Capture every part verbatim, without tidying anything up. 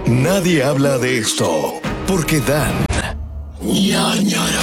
Nadie habla de esto porque dan ñañaras.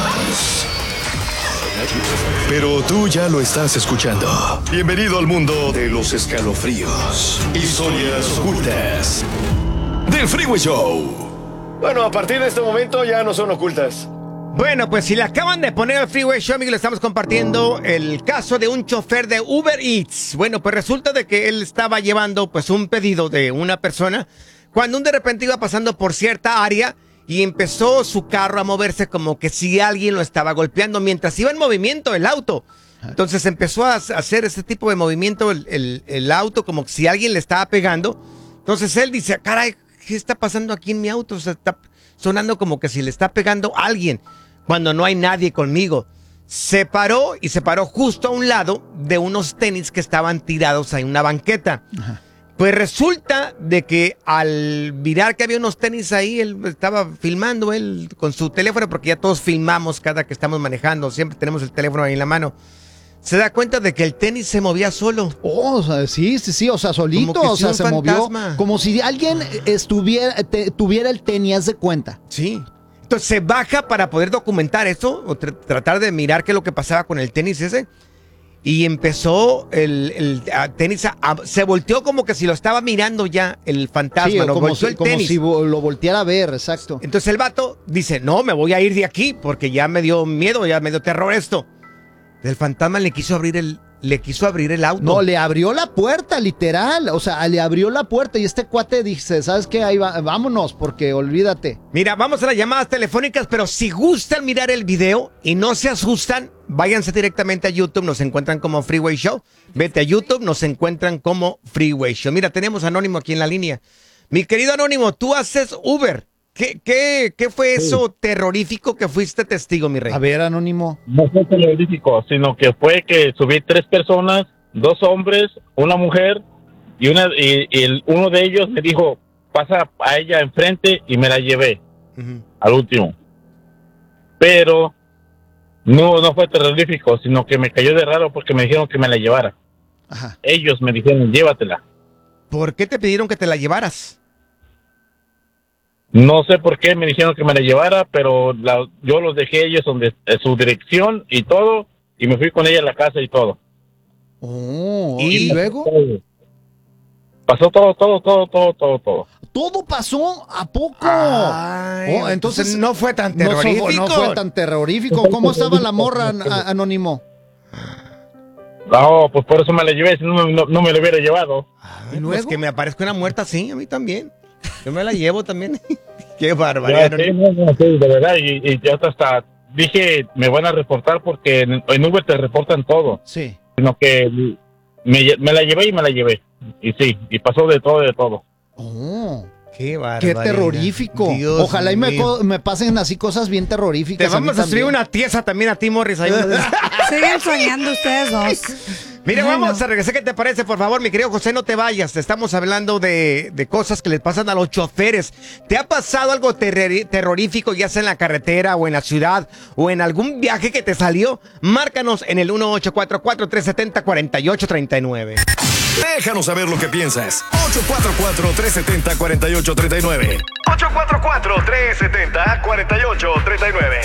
Pero tú ya lo estás escuchando. Bienvenido al mundo de los escalofríos, historias ocultas del Freeway Show. Bueno, a partir de este momento ya no son ocultas. Bueno, pues si le acaban de poner al Freeway Show, amigo, le estamos compartiendo el caso de un chofer de Uber Eats. Bueno, pues resulta de que él estaba llevando pues un pedido de una persona cuando un de repente iba pasando por cierta área y empezó su carro a moverse como que si alguien lo estaba golpeando mientras iba en movimiento el auto. Entonces empezó a hacer ese tipo de movimiento el, el, el auto como si alguien le estaba pegando. Entonces él dice, caray, ¿qué está pasando aquí en mi auto? O sea, está sonando como que si le está pegando a alguien cuando no hay nadie conmigo. Se paró y se paró justo a un lado de unos tenis que estaban tirados en una banqueta. Ajá. Pues resulta de que al mirar que había unos tenis ahí, él estaba filmando él con su teléfono, porque ya todos filmamos cada que estamos manejando, siempre tenemos el teléfono ahí en la mano. Se da cuenta de que el tenis se movía solo. Oh, o sea, sí, sí, sí, o sea, solito, o sea, se fantasma. movió. Como si alguien estuviera, te, tuviera el tenis, haz de cuenta. Sí. Entonces se baja para poder documentar eso, o tr- tratar de mirar qué es lo que pasaba con el tenis ese. Y empezó el, el a, tenis, a, a, se volteó como que si lo estaba mirando ya el fantasma. Sí, lo como, volteó si, el como tenis. si lo volteara a ver, exacto. Entonces el vato dice, no, me voy a ir de aquí porque ya me dio miedo, ya me dio terror esto. El fantasma le quiso abrir el, le quiso abrir el auto. No, le abrió la puerta, literal. O sea, le abrió la puerta y este cuate dice, ¿sabes qué? Ahí va, vámonos, porque olvídate. Mira, vamos a las llamadas telefónicas, pero si gustan mirar el video y no se asustan, váyanse directamente a YouTube, nos encuentran como Freeway Show. Vete a YouTube, nos encuentran como Freeway Show. Mira, tenemos a Anónimo aquí en la línea. Mi querido Anónimo, tú haces Uber. ¿Qué, qué, qué fue eso sí. terrorífico que fuiste testigo, mi rey? A ver, Anónimo. No fue terrorífico, sino que fue que subí tres personas, dos hombres, una mujer, y una y, y el, uno de ellos me dijo, pasa a ella enfrente, y me la llevé uh-huh. al último. Pero no, no fue terrorífico, sino que me cayó de raro porque me dijeron que me la llevara. Ajá. Ellos me dijeron, llévatela. ¿Por qué te pidieron que te la llevaras? No sé por qué me dijeron que me la llevara, pero la, yo los dejé ellos donde su dirección y todo, y me fui con ella a la casa y todo. Oh, ¿y, ¿y luego? Pasó todo, todo, todo, todo, todo, todo. ¿Todo pasó? ¿A poco? Ay, oh, entonces no fue tan terrorífico. No, no fue tan terrorífico. ¿Cómo estaba la morra, a, Anónimo? No, pues por eso me la llevé, si no, no, no me la hubiera llevado. Ay, ¿y luego? Pues que me aparezca una muerta, sí, a mí también. Yo me la llevo también. Qué barbaridad. Ya, sí, no, no, sí, de verdad. Y, y ya hasta dije, me van a reportar porque en, en Uber te reportan todo. Sí. Sino que me, me la llevé y me la llevé. Y sí, y pasó de todo, de todo. Oh. Qué barbaridad. Qué terrorífico. Dios Ojalá y me, me pasen así cosas bien terroríficas. Te vamos a, a subir una tiesa también a ti, Morris. Siguen soñando ustedes dos. Mira, bueno. vamos a regresar. ¿Qué te parece, por favor, mi querido José? No te vayas. Estamos hablando de, de cosas que les pasan a los choferes. ¿Te ha pasado algo ter- terrorífico, ya sea en la carretera o en la ciudad o en algún viaje que te salió? Márcanos en el uno ocho cuatro cuatro, tres siete cero, cuatro ocho tres nueve. Déjanos saber lo que piensas. ocho cuatro cuatro, tres siete cero, cuatro ocho tres nueve. ocho cuatro cuatro, tres siete cero, cuatro ocho tres nueve.